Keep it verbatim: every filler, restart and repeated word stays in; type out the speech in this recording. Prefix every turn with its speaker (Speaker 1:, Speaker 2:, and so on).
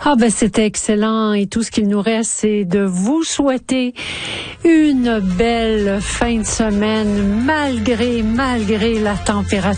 Speaker 1: Ah ben c'était excellent et tout ce qu'il nous reste, c'est de vous souhaiter une belle fin de semaine malgré, malgré la température.